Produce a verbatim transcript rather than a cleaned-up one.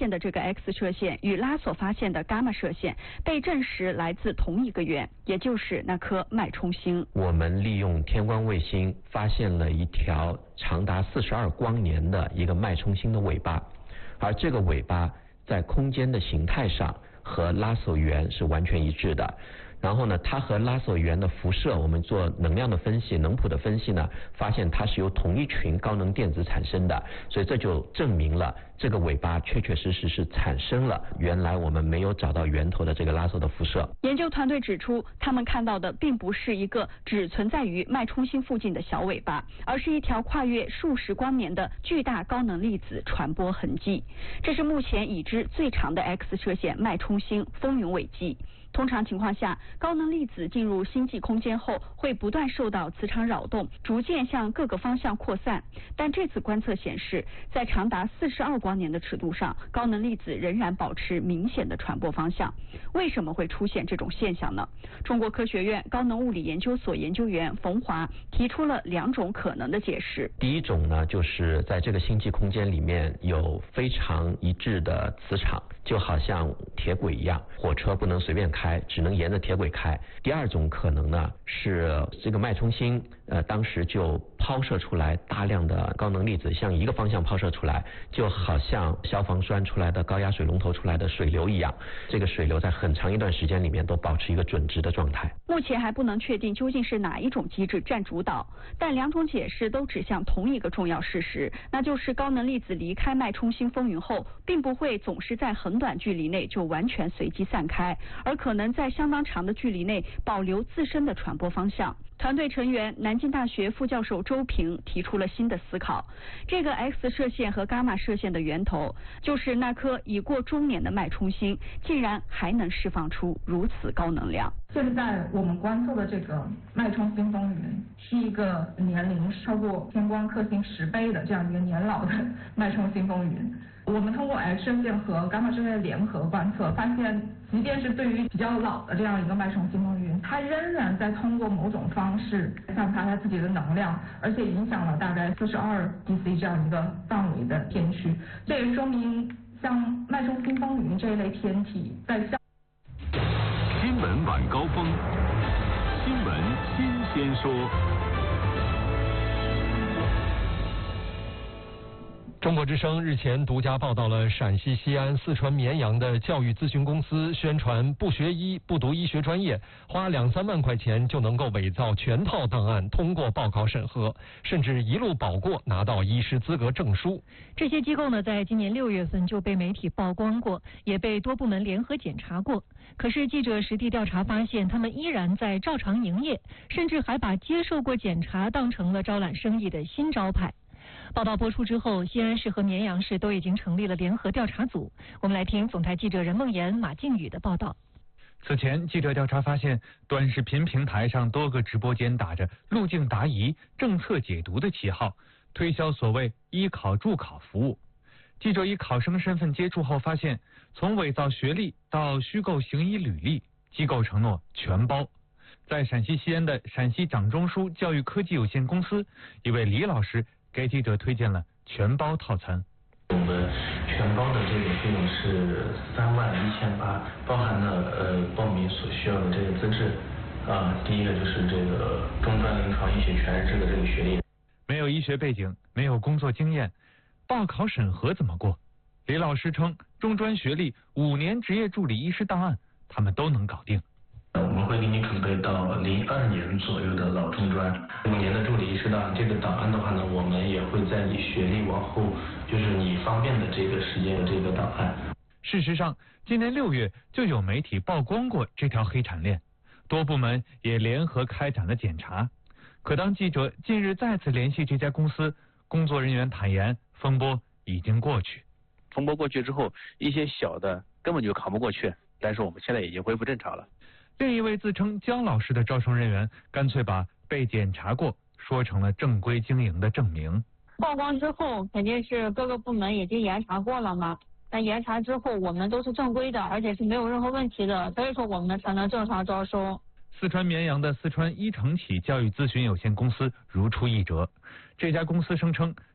现的这个 X 射线与拉所发现的伽马射线被证实来自同一个源，也就是那颗脉冲星。 我们利用天光卫星发现了一条长达四十二光年的一个脉冲星的尾巴，而这个尾巴在空间的形态上和拉索源是完全一致的。然后呢，它和拉索源的辐射，我们做能量的分析、能谱的分析呢，发现它是由同一群高能电子产生的，所以这就证明了这个尾巴确确实实是产生了原来我们没有找到源头的这个拉索的辐射。 研究团队指出，他们看到的并不是一个只存在于脉冲星附近的小尾巴，而是一条跨越数十光年的巨大高能粒子传播痕迹。这是目前已知最长的 X 射线脉冲星风云尾迹。通常情况下，高能粒子进入星际空间后会不断受到磁场扰动，逐渐向各个方向扩散。但这次观测显示，在长达四十二光年的尺度上，高能粒子仍然保持明显的传播方向。为什么会出现这种现象呢？中国科学院高能物理研究所研究员冯华提出了两种可能的解释。 第一种呢，就是在这个星际空间里面有非常一致的磁场，就好像铁轨一样，火车不能随便开，只能沿着铁轨开。第二种可能呢，是这个脉冲星呃当时就抛射出来大量的高能粒子，向一个方向抛射出来，就好像消防栓出来的高压水龙头出来的水流一样，这个水流在很长一段时间里面都保持一个准值的状态。 目前还不能确定究竟是哪一种机制占主导，但两种解释都指向同一个重要事实，那就是高能粒子离开脉冲星风云后，并不会总是在很短距离内就完全随机散开，而可能在相当长的距离内保留自身的传播方向。团队成员南京大学副教授周平提出了新的思考，这个 X 射线和伽马射线的源头就是那颗已过中年的脉冲星，竟然还能释放出如此高能量。 现在我们观测的这个脉冲星风云是一个年龄超过天光克星十倍的这样一个年老的脉冲星风云。我们通过 X 射线和伽马射线联合观测，发现即便是对于比较老的这样一个脉冲星风云，它仍然在通过某种方式散发它自己的能量，而且影响了大概四十二 D C 这样一个范围的天区。这也说明像脉冲星风云这一类天体在向新闻晚高峰，新闻新鲜说。 中国之声日前独家报道了陕西西安、四川绵阳的教育咨询公司宣传不学医、不读医学专业，花两三万块钱就能够伪造全套档案，通过报考审核，甚至一路保过，拿到医师资格证书。 这些机构呢，在今年六月份就被媒体曝光过，也被多部门联合检查过。可是记者实地调查发现，他们依然在照常营业，甚至还把接受过检查当成了招揽生意的新招牌。报道播出之后，西安市和绵阳市都已经成立了联合调查组。我们来听总台记者任梦妍、马靖宇的报道。 此前，记者调查发现，短视频平台上多个直播间打着路径答疑、政策解读的旗号，推销所谓医考助考服务。记者以考生身份接触后发现，从伪造学历到虚构行医履历，机构承诺全包。在陕西西安的陕西掌中枢教育科技有限公司，一位李老师给记者推荐了全包套餐。 我们全包的这个费用是三万一千八，包含了呃报名所需要的这个资质啊、呃，第一个就是这个中专临床医学全日制的这个学历。 没有医学背景，没有工作经验，报考审核怎么过？李老师称，中专学历、五年执业助理医师档案，他们都能搞定。 我们会给你准备到零二年左右的老中专，五年的助理医师档案。这个档案的话呢，我们也会在你学历往后，就是你方便的这个时间的这个档案。 事实上，今年六月就有媒体曝光过这条黑产链，多部门也联合开展了检查。可当记者近日再次联系这家公司，工作人员坦言，风波已经过去。 风波过去之后，一些小的根本就扛不过去，但是我们现在已经恢复正常了。 另一位自称姜老师的招生人员，干脆把被检查过说成了正规经营的证明。 曝光之后，肯定是各个部门已经严查过了嘛。但严查之后，我们都是正规的，而且是没有任何问题的，所以说我们才能正常招收。 四川绵阳的四川一城启教育咨询有限公司如出一辙，这家公司声称